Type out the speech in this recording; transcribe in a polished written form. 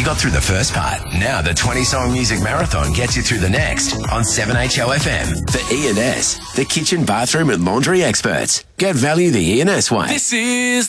got through the first part. Now the 20-song music marathon gets you through the next on 7HLFM. For E&S, the kitchen, bathroom and laundry experts. Get value the E&S way. This is